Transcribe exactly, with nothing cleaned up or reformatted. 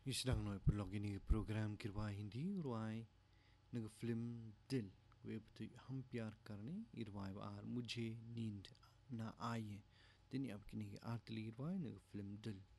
Isdang no ipulog ini program kirwa hindi urwai नग film दिल वे बते हम प्यार करने इरवाय आर मुझे नींद ना आए तिनी अब किन्हीं आर्तली इरवाय नग फिल्म दिल